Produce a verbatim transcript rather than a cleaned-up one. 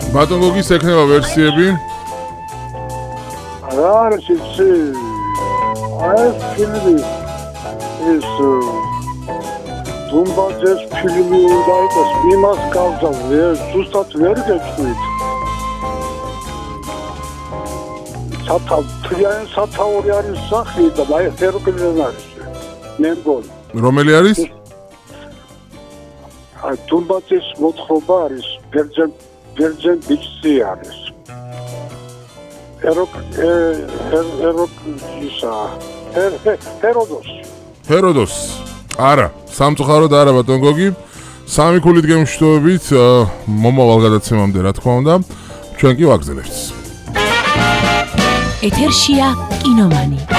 ბატონ გოგის ექნება ვერსიები? რა არის იცი? აი ეს ფილმი ეს დუმბაძეს ფილმი უნდა იყოს, იმას გავზავე, ზუსტად ვერ გეტყვით. სათავ, თლიანი სათაური არის სახი და აი ჰეროკლიდან არის. მე მგონი. რომელი არის? აი დუმბაძეს მოთხრობა არის, ბერძენ ბერძენ ბიჭი არის. ჰეროკ ჰეროკ ისა ჰეროდოს. ჰეროდოს. არა, სამწუხაროდ არა ბატონ გოგი. სამი ქულით გემშვიდობით მომავალ გადაცემამდე რა თქმა უნდა, ჩვენ კი ვაგზავნებთ. ეთერშია კინომანი.